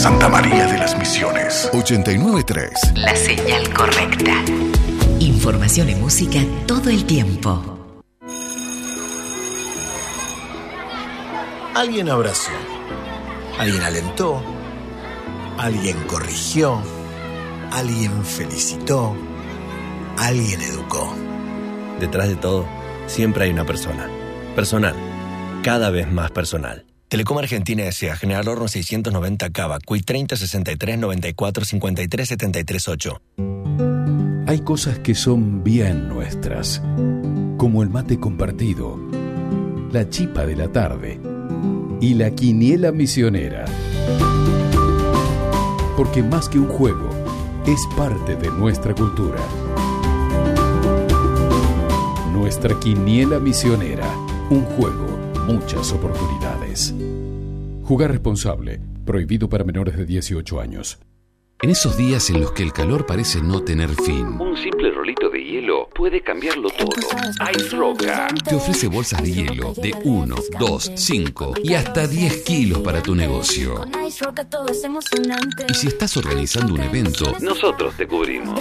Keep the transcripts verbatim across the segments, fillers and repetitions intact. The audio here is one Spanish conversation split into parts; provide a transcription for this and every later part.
Santa María de las Misiones. ochenta y nueve punto tres. La señal correcta. Información y música todo el tiempo. Alguien abrazó, alguien alentó, alguien corrigió, alguien felicitó, alguien educó. Detrás de todo, siempre hay una persona. Personal. Cada vez más personal. Telecom Argentina S A, General Horno seiscientos noventa Cava, C U I treinta sesenta y tres noventa y cuatro cincuenta y tres setenta y tres ocho. Hay cosas que son bien nuestras, como el mate compartido, la chipa de la tarde y la quiniela misionera. Porque más que un juego, es parte de nuestra cultura. Nuestra quiniela misionera, un juego, muchas oportunidades. Jugar responsable, prohibido para menores de dieciocho años. En esos días en los que el calor parece no tener fin, un simple rolito de hielo puede cambiarlo todo. Ice Roca te ofrece bolsas de hielo de uno, dos, cinco y hasta diez kilos para tu negocio. Y si estás organizando un evento, nosotros te cubrimos.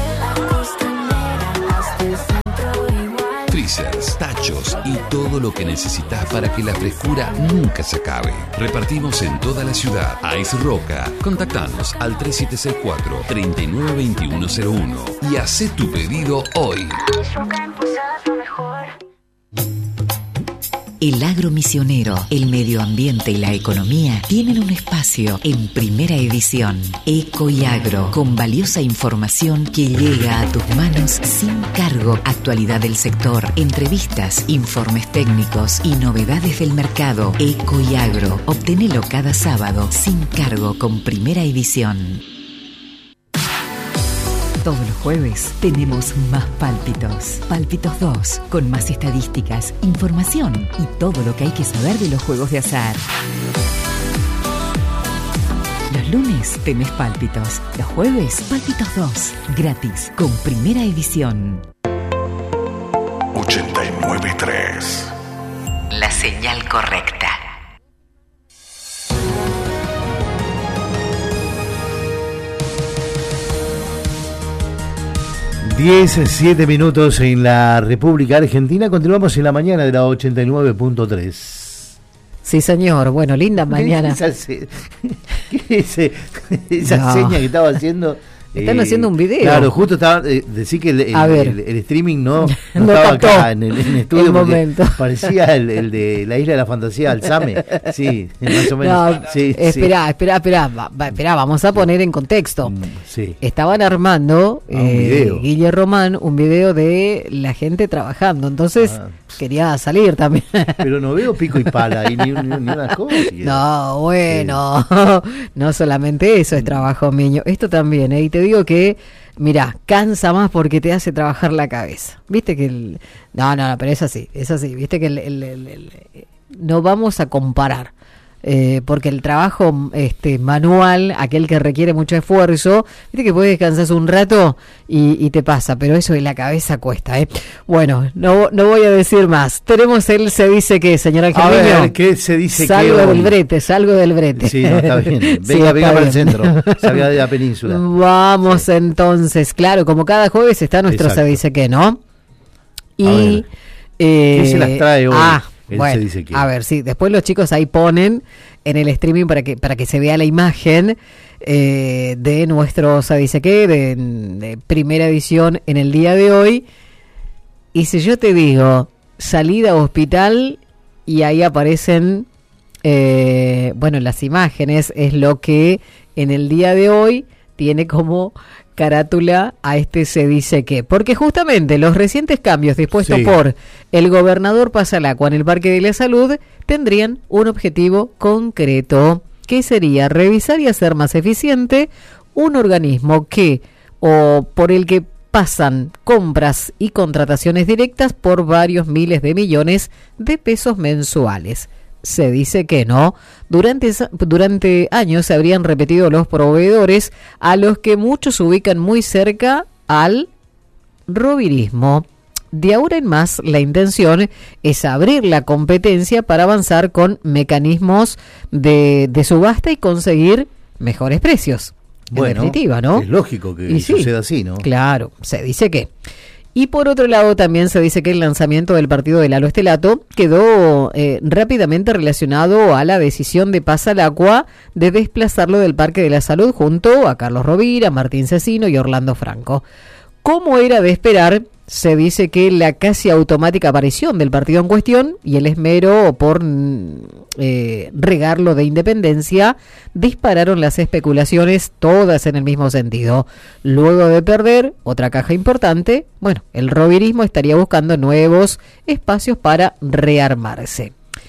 Freezers, tachos y todo lo que necesitas para que la frescura nunca se acabe. Repartimos en toda la ciudad. Ice Roca. Contactanos al tres siete seis cuatro, tres nueve dos uno cero uno y haz tu pedido hoy. El agro misionero, el medio ambiente y la economía tienen un espacio en Primera Edición. Eco y Agro, con valiosa información que llega a tus manos sin cargo. Actualidad del sector, entrevistas, informes técnicos y novedades del mercado. Eco y Agro, obtenelo cada sábado sin cargo con Primera Edición. Todos los jueves tenemos más Pálpitos. Pálpitos dos, con más estadísticas, información y todo lo que hay que saber de los juegos de azar. Los lunes tenés Pálpitos. Los jueves, Pálpitos dos, gratis, con Primera Edición. ochenta y nueve punto tres. La señal correcta. diez, siete minutos en la República Argentina. Continuamos en la mañana de la ochenta y nueve punto tres. Sí, señor. Bueno, linda mañana. ¿Qué es esa, qué es esa no. seña que estaba haciendo? Están eh, haciendo un video. Claro, justo estaba, eh, decir que el, el, el, el streaming no, no, no estaba captó acá en el, en el estudio, el momento. Parecía el, el de la Isla de la Fantasía, Alzame. Sí, más o menos. No, sí, espera, sí. espera, espera, espera, vamos a poner en contexto. Sí. Estaban armando, ah, un eh, video. Guille Román, un video de la gente trabajando. Entonces, ah. quería salir también. Pero no veo pico y pala y ni, ni, ni una cosa. No, bueno, sí. No solamente eso es trabajo, Miño. Esto también, ¿eh? Y te digo que mirá, cansa más porque te hace trabajar la cabeza. Viste que el... No, no, no, pero es así, es así. Viste que el, el, el, el... no vamos a comparar. Eh, porque el trabajo este manual, aquel que requiere mucho esfuerzo, viste que puedes descansar un rato y, y te pasa, pero eso de la cabeza cuesta, ¿eh? Bueno, no no voy a decir más. Tenemos el se dice que, señor Angelino. A ver, ¿qué se dice salgo que del brete, salgo del brete. Sí, no, está bien. Venga, sí, venga está para bien. el centro, salga de la península. Vamos sí. entonces, claro, como cada jueves está nuestro Exacto. se dice que, ¿no? Y... A ver, eh, ¿qué se las trae hoy? Ah, Él bueno, se dice que... a ver, sí, después los chicos ahí ponen en el streaming para que para que se vea la imagen eh, de nuestro se dice que de, de Primera Edición en el día de hoy. Y si yo te digo salida a hospital y ahí aparecen eh, bueno, las imágenes, es lo que en el día de hoy tiene como carátula a este se dice que, porque justamente los recientes cambios dispuestos sí. por el gobernador Pasalacua en el Parque de la Salud tendrían un objetivo concreto, que sería revisar y hacer más eficiente un organismo que o por el que pasan compras y contrataciones directas por varios miles de millones de pesos mensuales. Se dice que no. Durante, durante años se habrían repetido los proveedores a los que muchos ubican muy cerca al rovirismo. De ahora en más, la intención es abrir la competencia para avanzar con mecanismos de, de subasta y conseguir mejores precios. En Bueno, definitiva, ¿no? es lógico que Y sí, suceda así, ¿no? Claro, se dice que. Y por otro lado también se dice que el lanzamiento del partido de Lalo Estelato quedó eh, rápidamente relacionado a la decisión de Pasalacqua de desplazarlo del Parque de la Salud junto a Carlos Rovira, Martín Cecino y Orlando Franco. Como era de esperar, se dice que la casi automática aparición del partido en cuestión y el esmero por eh, regarlo de independencia dispararon las especulaciones, todas en el mismo sentido. Luego de perder otra caja importante, bueno, el rovirismo estaría buscando nuevos espacios para rearmarse.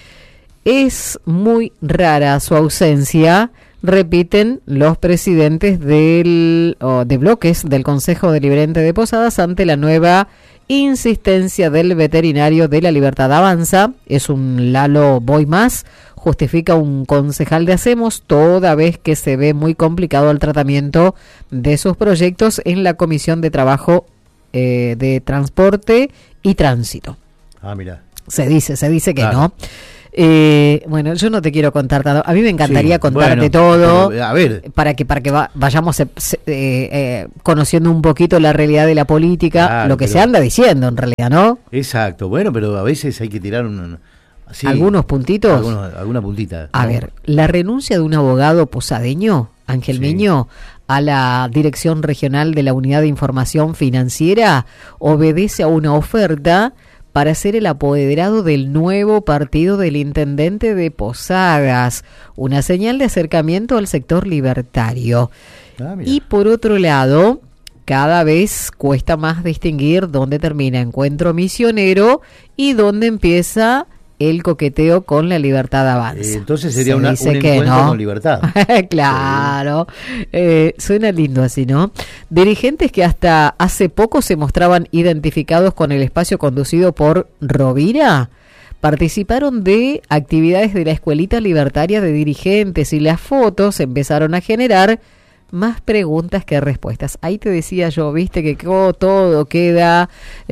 Es muy rara su ausencia, repiten los presidentes del, oh, de bloques del Consejo Deliberante de Posadas ante la nueva insistencia del veterinario de La Libertad Avanza. Es un Lalo Voy Más, justifica un concejal de Hacemos, toda vez que se ve muy complicado el tratamiento de sus proyectos en la Comisión de Trabajo, eh, de Transporte y Tránsito. Ah, mira. Se dice, se dice que claro. no. Eh, bueno, yo no te quiero contar tanto. A mí me encantaría Sí, contarte bueno, todo. pero, a ver, para que para que va, vayamos eh, eh, conociendo un poquito la realidad de la política, Claro, lo que pero- se anda diciendo en realidad, ¿no? exacto. Bueno, pero a veces hay que tirar un, así, Algunos puntitos. algunos- alguna puntita. A ¿no? ver, la renuncia de un abogado posadeño, Ángel Sí. Miño, a la Dirección Regional de la Unidad de Información Financiera obedece a una oferta para ser el apoderado del nuevo partido del intendente de Posadas, una señal de acercamiento al sector libertario. Ah, mira. Y por otro lado, cada vez cuesta más distinguir dónde termina Encuentro Misionero y dónde empieza el coqueteo con La Libertad Avanza. Eh, entonces sería Se una, un dice que encuentro no. con libertad. Claro, eh, suena lindo así, ¿no? Dirigentes que hasta hace poco se mostraban identificados con el espacio conducido por Rovira participaron de actividades de la Escuelita Libertaria de Dirigentes y las fotos empezaron a generar más preguntas que respuestas. Ahí te decía yo, viste, que todo queda,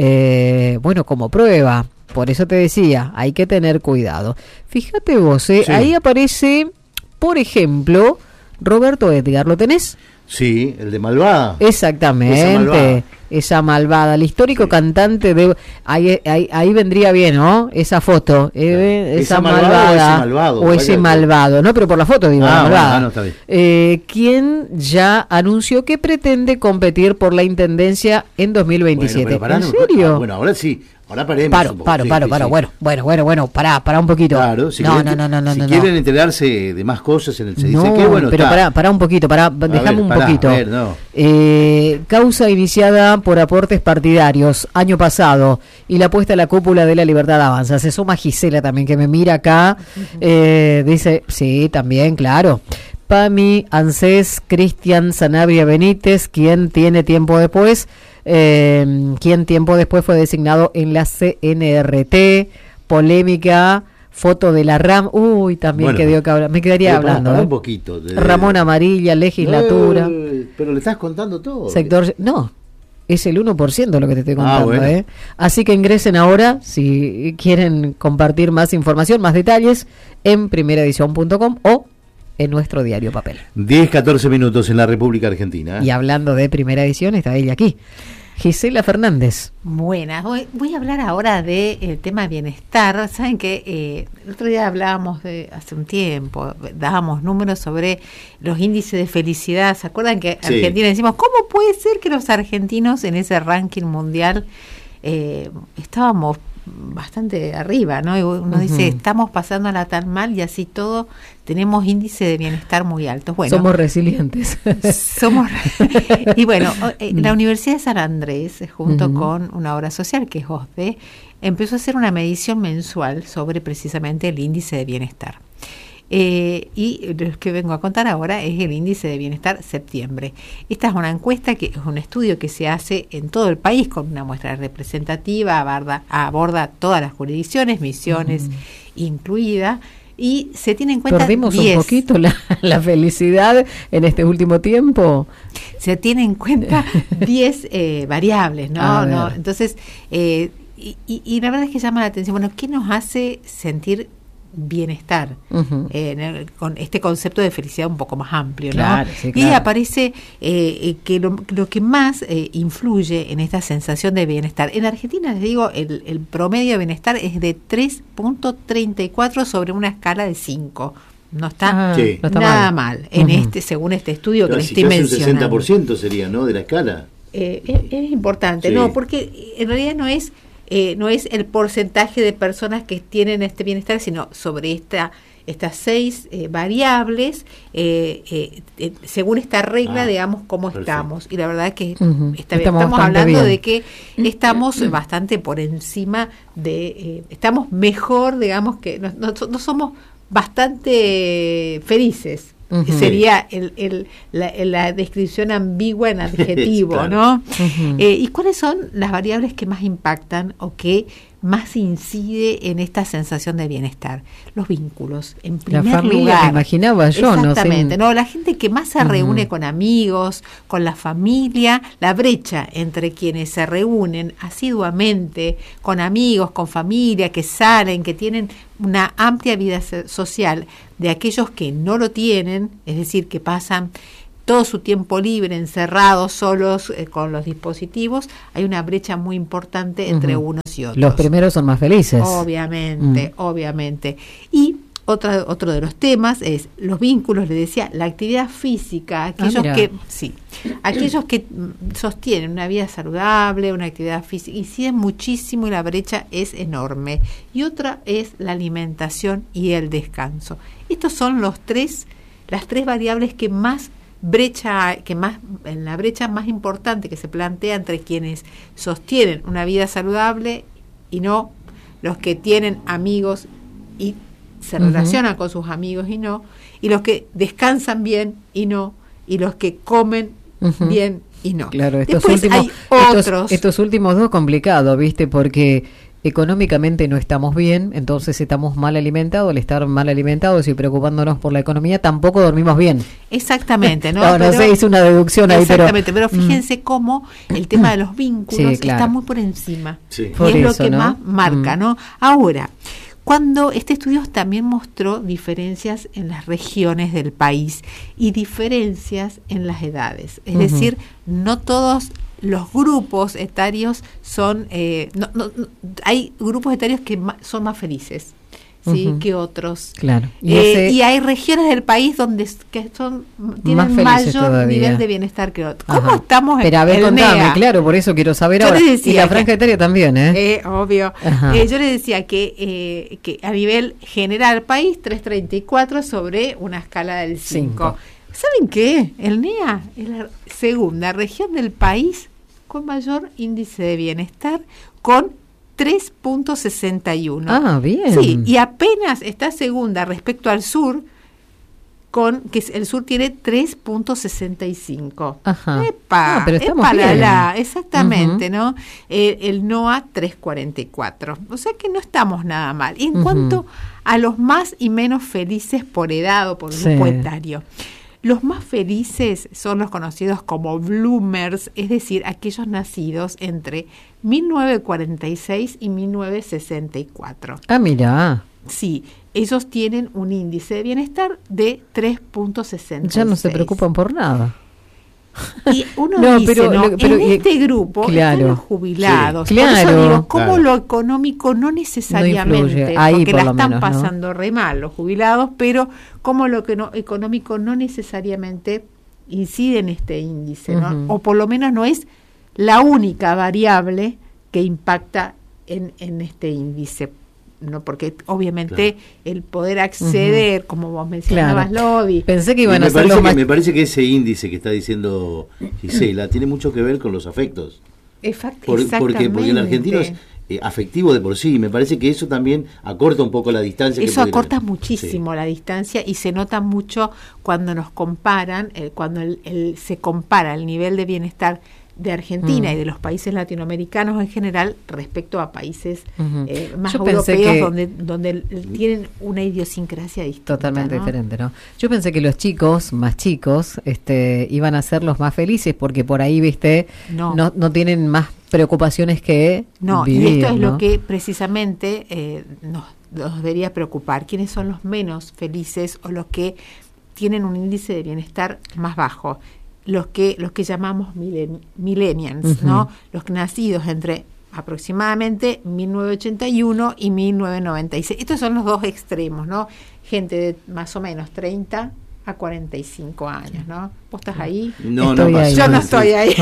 eh, bueno, como prueba. Por eso te decía, hay que tener cuidado. Fíjate vos, eh, Sí. ahí aparece, por ejemplo, Roberto Edgar, ¿lo tenés? Sí, el de Malvada. Exactamente, Esa malvada. esa malvada, el histórico Sí. cantante de... Ahí, ahí, ahí vendría bien, ¿no? Esa foto, eh, esa, Esa malvada malvada, o ese malvado, o ese vaya- malvado, no, pero por la foto digo, Ah, la bueno, malvada. ah, no, está bien. Eh, quien ya anunció que pretende competir por la intendencia en dos mil veintisiete. Bueno, pero pará, ¿En no- serio? ah, bueno, ahora sí. Ahora paremos Paro, un poco. paro, Sí, paro, sí, paro. sí. Bueno, bueno, bueno, bueno, pará, pará un poquito. Claro, si no, quieren, no, no, no, si no, no. quieren enterarse de más cosas en el Se No, dice que, bueno, pero está. pará, pará un poquito, pará, dejame ver, un pará, poquito. a ver, no. Eh, causa iniciada por aportes partidarios año pasado y la puesta a la cúpula de La Libertad Avanza. Se suma Gisela también, que me mira acá. Eh, dice, sí, también, claro. Pami Ansés, Cristian Sanabria Benítez, quien tiene tiempo después, eh, quien tiempo después fue designado en la C N R T, polémica, foto de la RAM, uy, también Bueno, quedó que hablar, me quedaría pero pará, hablando. pará ¿eh? un poquito. de- de- Ramón Amarilla, legislatura, Eh, pero le estás contando todo. sector, no, es el uno por ciento lo que te estoy Ah, contando, bueno. ¿eh? Así que ingresen ahora, si quieren compartir más información, más detalles, en primeraedición punto com o en nuestro diario papel. diez, catorce minutos en la República Argentina. ¿eh? Y hablando de Primera Edición, está ella aquí, Gisela Fernández. Buenas, voy, voy a hablar ahora del tema de bienestar. Saben que eh, el otro día hablábamos de hace un tiempo, dábamos números sobre los índices de felicidad. ¿Se acuerdan que Sí. Argentina decimos, ¿cómo puede ser que los argentinos en ese ranking mundial eh, estábamos bastante arriba, ¿no? Y uno Ujú. dice, estamos pasándola tan mal y así todo, tenemos índices de bienestar muy altos. Bueno, Somos resilientes. somos y bueno, eh, la Universidad de San Andrés, eh, junto Ujú. con una obra social que es OSDE, empezó a hacer una medición mensual sobre precisamente el índice de bienestar. Eh, y lo que vengo a contar ahora es el índice de bienestar septiembre. Esta es una encuesta, que es un estudio que se hace en todo el país con una muestra representativa, aborda, aborda todas las jurisdicciones, misiones incluida, y se tiene en cuenta Perdimos diez. un poquito la, la felicidad en este último tiempo. Se tiene en cuenta diez eh, variables, ¿no? A ¿no? ver. Entonces, eh, y, y- y la verdad es que llama la atención, bueno, ¿qué nos hace sentir bienestar, uh-huh. eh, en el, con este concepto de felicidad un poco más amplio, ¿no? Claro, sí, claro. Y aparece eh, que lo, lo que más eh, influye en esta sensación de bienestar. En Argentina, les digo, el, el promedio de bienestar es de tres punto treinta y cuatro sobre una escala de cinco. No está, ah, sí. no está nada mal, mal en uh-huh. este según este estudio Pero que si le estoy casi mencionando. Un sesenta por ciento sería, ¿no?, de la escala. Eh, es, es importante, sí. no, porque en realidad no es eh, no es el porcentaje de personas que tienen este bienestar, sino sobre esta estas seis eh, variables, eh, eh, eh, según esta regla, ah, digamos, cómo perfecto. estamos. Y la verdad es que uh-huh. está, estamos, estamos hablando bien. de que estamos uh-huh. bastante por encima de, eh, estamos mejor, digamos, que no, no, no somos bastante felices. Uh-huh. Sería el, el, la, la descripción ambigua en adjetivo, claro. ¿no? Uh-huh. Eh, ¿Y cuáles son las variables que más impactan o que más incide en esta sensación de bienestar? Los vínculos, en primer la familia, lugar. Me imaginaba yo, Exactamente, no, no, la gente que más se uh-huh. reúne con amigos, con la familia, la brecha entre quienes se reúnen asiduamente con amigos, con familia, que salen, que tienen una amplia vida social, de aquellos que no lo tienen, es decir, que pasan todo su tiempo libre, encerrados, solos, eh, con los dispositivos, hay una brecha muy importante entre uh-huh. unos y otros. Los primeros son más felices. Obviamente, uh-huh. obviamente. Y otra, otro de los temas es los vínculos, le decía, la actividad física, aquellos ah, que sí, aquellos que sostienen una vida saludable, una actividad física, inciden muchísimo y la brecha es enorme. Y otra es la alimentación y el descanso. Estos son los tres, las tres variables que más brecha, que más, en la brecha más importante que se plantea entre quienes sostienen una vida saludable y no, los que tienen amigos y se uh-huh. relacionan con sus amigos y no, y los que descansan bien y no, y los que comen uh-huh. bien y no. Claro, estos Después últimos, hay estos, otros. estos últimos dos complicados, ¿viste? Porque económicamente no estamos bien, entonces estamos mal alimentados. Al estar mal alimentados y preocupándonos por la economía, tampoco dormimos bien. Exactamente, ¿no? no, no sé, hice una deducción ahí, pero... Exactamente, pero fíjense mm. cómo el tema de los vínculos sí, claro. está muy por encima. Sí. Y por es eso, lo que ¿no? más marca, mm. ¿no? Ahora, cuando este estudio también mostró diferencias en las regiones del país y diferencias en las edades. Es uh-huh. decir, no todos los grupos etarios son... Eh, no, no, no, hay grupos etarios que ma- son más felices. Sí, uh-huh. que otros. Claro. Y, eh, ese, y hay regiones del país donde que son tienen mayor todavía. Nivel de bienestar que otros. ¿Cómo Ajá. estamos en Pero a ver, el contame, N E A? Claro, por eso quiero saber yo ahora. Y la franja etaria también, ¿eh? eh obvio. Eh, yo les decía que, eh, que a nivel general país, tres punto treinta y cuatro sobre una escala del cinco. ¿Saben qué? El N E A es la segunda región del país con mayor índice de bienestar, con tres punto sesenta y uno. Ah, bien. Sí, y apenas está segunda respecto al sur, con que el sur tiene tres punto sesenta y cinco. Ajá. Epa, ah, pero estamos epa, bien. La, la, exactamente, uh-huh. ¿no? Eh, el NOA tres punto cuarenta y cuatro. O sea que no estamos nada mal. Y en uh-huh. cuanto a los más y menos felices por edad o por grupo sí. etario, los más felices son los conocidos como bloomers, es decir, aquellos nacidos entre mil novecientos cuarenta y seis y mil novecientos sesenta y cuatro. Ah, mira. Sí, ellos tienen un índice de bienestar de tres punto sesenta y seis. Ya no se preocupan por nada. Y uno no, dice, pero, ¿no? Lo, pero, en este grupo claro, están los jubilados. Sí, claro, por eso digo, como claro. lo económico no necesariamente, no Ahí, porque por la están menos, pasando ¿no? re mal los jubilados, pero como lo que no, económico no necesariamente incide en este índice, ¿no? Uh-huh. O por lo menos no es la única variable que impacta en, en este índice. No, porque obviamente claro. el poder acceder, uh-huh. como vos mencionabas, claro. Lodi. Pensé que iban me a ser parece más... que, Me parece que ese índice que está diciendo Gisela tiene mucho que ver con los afectos. Exact- por, exactamente. Porque, porque el argentino es eh, afectivo de por sí, y me parece que eso también acorta un poco la distancia. Eso que acorta tener. muchísimo sí. la distancia y se nota mucho cuando nos comparan, eh, cuando el, el, se compara el nivel de bienestar de Argentina mm. y de los países latinoamericanos en general respecto a países uh-huh. eh, más Yo europeos que donde donde tienen una idiosincrasia distinta. Totalmente ¿no? diferente, ¿no? Yo pensé que los chicos, más chicos, este, iban a ser los más felices porque por ahí, viste, no, no, no tienen más preocupaciones que no, vivir, y esto es ¿no? lo que precisamente eh, nos nos debería preocupar. ¿Quiénes son los menos felices o los que tienen un índice de bienestar más bajo? Los que los que llamamos milen, millennials, uh-huh. ¿no? Los nacidos entre aproximadamente mil novecientos ochenta y uno y mil novecientos noventa y seis. Estos son los dos extremos, ¿no? Gente de más o menos treinta a cuarenta y cinco años, ¿no? ¿Vos estás ahí? No, estoy no, ahí. Yo no estoy ahí.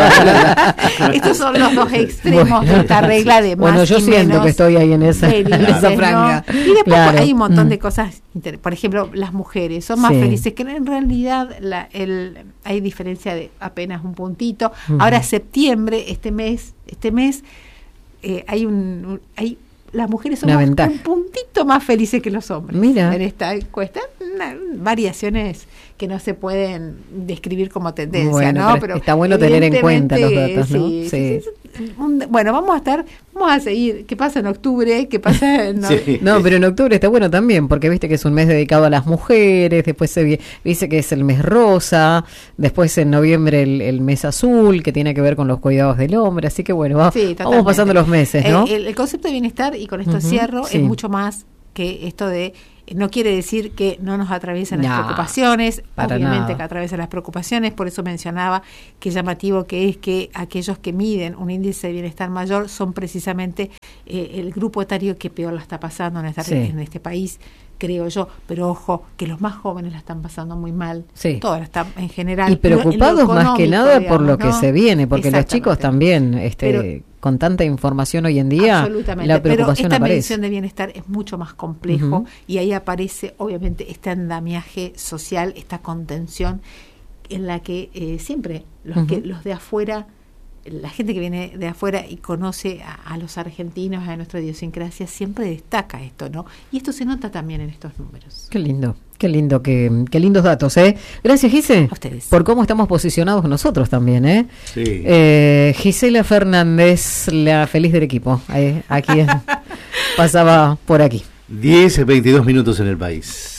Estos son los dos extremos bueno, de esta regla de más bueno, yo y siento menos que estoy ahí en esa, felices, en esa franja. ¿no? Y después claro. hay un montón mm. de cosas, por ejemplo, las mujeres son más sí. felices, que en realidad la, el, hay diferencia de apenas un puntito. Uh-huh. Ahora septiembre, este mes, este mes eh, hay un, un hay las mujeres son un puntito más felices que los hombres. Mira. En esta encuesta, una, variaciones que no se pueden describir como tendencia, bueno, ¿no? Pero pero está bueno tener en cuenta los datos, ¿no? Sí, sí. sí, sí. Un, bueno, vamos a estar, vamos a seguir. ¿Qué pasa en octubre? ¿Qué pasa en no, sí. no, pero en octubre está bueno también, porque viste que es un mes dedicado a las mujeres, después se dice que es el mes rosa, después en noviembre el, el mes azul, que tiene que ver con los cuidados del hombre, así que bueno, va, sí, vamos pasando los meses, ¿no? El, el, el concepto de bienestar, y con esto uh-huh, cierro, sí. es mucho más que esto de, no quiere decir que no nos atraviesen las nah, preocupaciones, obviamente nada. que atraviesan las preocupaciones, por eso mencionaba que llamativo que es que aquellos que miden un índice de bienestar mayor son precisamente eh, el grupo etario que peor la está pasando en, esta, sí. en este país, creo yo, pero ojo, que los más jóvenes la están pasando muy mal, sí. todas están en general. Y preocupados lo, lo más que nada digamos, por lo que ¿no? se viene, porque los chicos también, este pero, con tanta información hoy en día, la preocupación pero esta aparece. medición de bienestar es mucho más complejo uh-huh. y ahí aparece obviamente este andamiaje social, esta contención en la que eh, siempre los uh-huh. que los de afuera, la gente que viene de afuera y conoce a, a los argentinos, a nuestra idiosincrasia, siempre destaca esto, ¿no? Y esto se nota también en estos números. Qué lindo, qué lindo, qué, qué lindos datos, ¿eh? Gracias, Gise. A ustedes. Por cómo estamos posicionados nosotros también, ¿eh? Sí. Eh, Gisela Fernández, la feliz del equipo, eh, aquí pasaba por aquí. diez, veintidós minutos en el país.